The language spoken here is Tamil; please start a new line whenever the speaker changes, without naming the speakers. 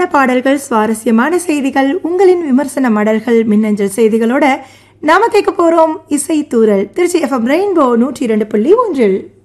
பாடல்கள், சுவாரஸ்யமான செய்திகள், உங்களின் விமர்சன மடல்கள், மின்னஞ்சல் செய்திகளோட நாம கேட்க போறோம் இசை தூரல். Trichy FM rainbow 102.1.